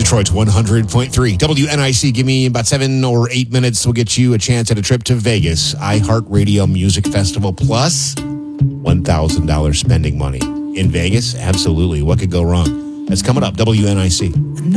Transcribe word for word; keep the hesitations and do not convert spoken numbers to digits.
Detroit's one hundred point three W N I C. Give me about seven or eight minutes. We'll get you a chance at a trip to Vegas. iHeartRadio Music Festival plus one thousand dollars spending money. In Vegas? Absolutely. What could go wrong? That's coming up. W N I C.